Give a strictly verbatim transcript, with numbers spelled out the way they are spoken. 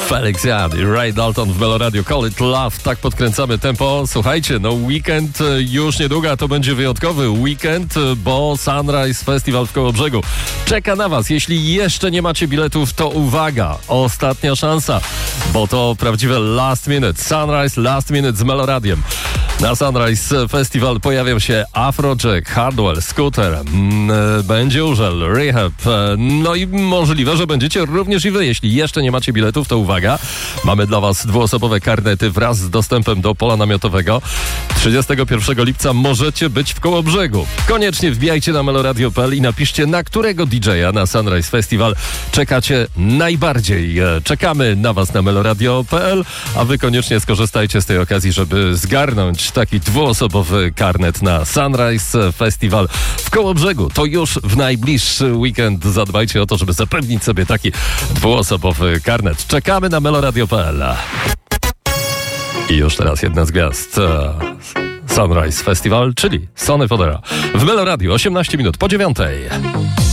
Felix Jan i Ray Dalton w Meloradio. Call It Love. Tak podkręcamy tempo. Słuchajcie, no weekend już niedługo, a to będzie wyjątkowy weekend, bo Sunrise Festival w Kołobrzegu czeka na was. Jeśli jeszcze nie macie biletów, to uwaga, ostatnia szansa, bo to prawdziwe last minute. Sunrise Last Minute z Meloradiem. Na Sunrise Festival pojawią się Afrojack, Hardwell, Scooter, będzie Urzel, Rehab, no i możliwe, że będziecie również i wy. Jeśli jeszcze nie macie biletów, to uwaga, mamy dla was dwuosobowe karnety wraz z dostępem do pola namiotowego. trzydziestego pierwszego lipca możecie być w Kołobrzegu. Koniecznie wbijajcie na meloradio kropka p l i napiszcie, na którego D J a na Sunrise Festival czekacie najbardziej. Czekamy na was na meloradio kropka p l, a wy koniecznie skorzystajcie z tej okazji, żeby zgarnąć taki dwuosobowy karnet na Sunrise Festival w Kołobrzegu. To już w najbliższy weekend. Zadbajcie o to, żeby zapewnić sobie taki dwuosobowy karnet. Czekamy na meloradio kropka p l. I już teraz jedna z gwiazd Sunrise Festival, czyli Sonny Fodera w Meloradiu, osiemnaście minut po dziewiątej.